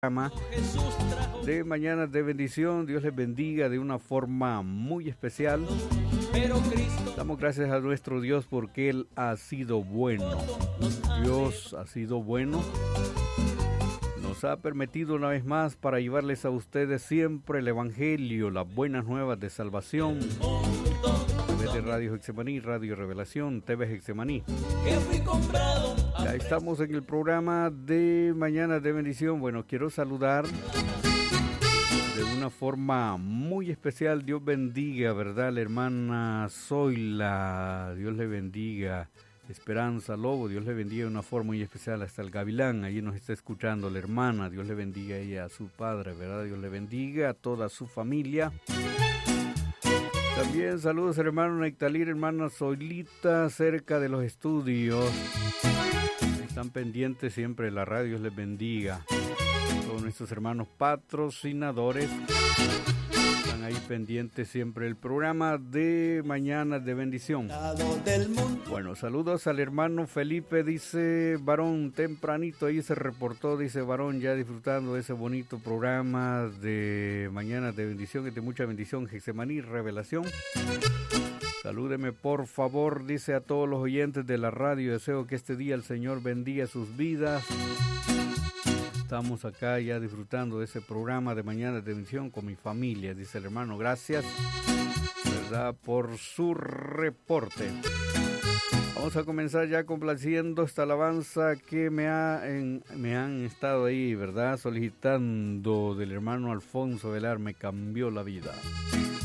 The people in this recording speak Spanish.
de Mañanas de Bendición. Dios les bendiga de una forma muy especial. Damos gracias a nuestro Dios porque Él ha sido bueno. Dios ha sido bueno. Nos ha permitido una vez más para llevarles a ustedes siempre el Evangelio, las buenas nuevas de salvación. A través de Radio Getsemaní, Radio Revelación, TV Getsemaní. Ya estamos en el programa de Mañanas de Bendición. Bueno, quiero saludar de una forma muy especial. Dios bendiga, ¿verdad? La hermana Zoila, Dios le bendiga. Esperanza Lobo, Dios le bendiga de una forma muy especial. Hasta el Gavilán, allí nos está escuchando la hermana. Dios le bendiga a ella, a su padre, ¿verdad? Dios le bendiga a toda su familia. También saludos hermano Nectalir, hermana Zoilita, cerca de los estudios. Están pendientes siempre de la radio, Dios les bendiga. Todos nuestros hermanos patrocinadores están ahí pendientes siempre del programa de Mañanas de Bendición. Bueno, saludos al hermano Felipe, dice varón, tempranito ahí se reportó, dice varón, ya disfrutando de ese bonito programa de Mañanas de Bendición, y de mucha bendición, Getsemaní, Revelación. Salúdeme por favor, dice a todos los oyentes de la radio, deseo que este día el Señor bendiga sus vidas. Estamos acá ya disfrutando de ese programa de Mañanas de Bendición con mi familia, dice el hermano, gracias, ¿verdad?, por su reporte. Vamos a comenzar ya complaciendo esta alabanza que me han estado ahí, ¿verdad?, solicitando, del hermano Alfonso Velar, Me cambió la vida.